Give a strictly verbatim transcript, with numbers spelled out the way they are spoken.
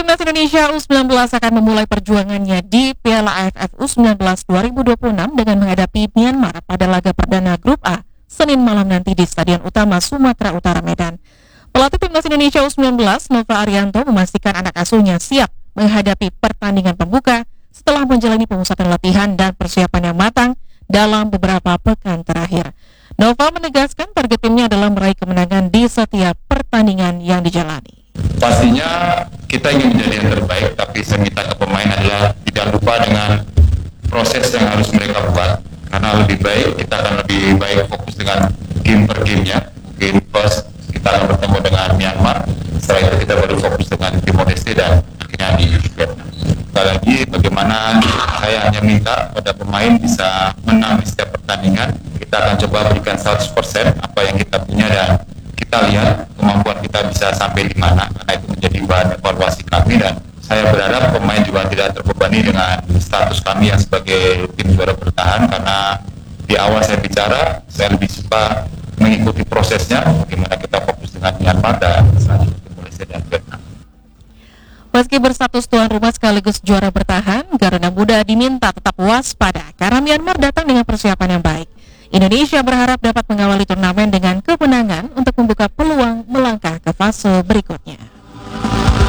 Timnas Indonesia U sembilan belas akan memulai perjuangannya di Piala A F F U sembilan belas dua ribu dua puluh enam dengan menghadapi Myanmar pada laga perdana Grup A Senin malam nanti di Stadion Utama Sumatera Utara, Medan. Pelatih Timnas Indonesia U sembilan belas Nova Arianto memastikan anak asuhnya siap menghadapi pertandingan pembuka setelah menjalani pemusatan latihan dan persiapan yang matang dalam beberapa pekan terakhir. Nova menegaskan target timnya adalah meraih kemenangan di setiap pertandingan yang dijalani. Pastinya kita ingin menjadi yang terbaik, tapi saya minta ke pemain adalah tidak lupa dengan proses yang harus mereka buat. Karena lebih baik, kita akan lebih baik fokus dengan game per gamenya. Mungkin first kita akan bertemu dengan Myanmar, setelah itu kita baru fokus dengan Timor Leste dan akhirnya di Vietnam. Sekali lagi, bagaimana saya hanya minta pada pemain bisa menang di setiap pertandingan. Kita akan coba berikan seratus persen apa yang kita punya dan kita lihat kemampuan kita bisa sampai di mana, karena itu menjadi bahan evaluasi kami, dan saya berharap pemain juga tidak terbebani dengan status kami yang sebagai tim juara bertahan, karena di awal saya bicara saya lebih suka mengikuti prosesnya bagaimana kita fokus dengan Myanmar dan selanjutnya Timor Leste dan Vietnam. Meski berstatus tuan rumah sekaligus juara bertahan, Garuda Muda diminta tetap waspada karena Myanmar datang dengan persiapan yang baik. Indonesia berharap dapat mengawali turnamen dengan kemenangan untuk membuka peluang melangkah ke fase berikutnya.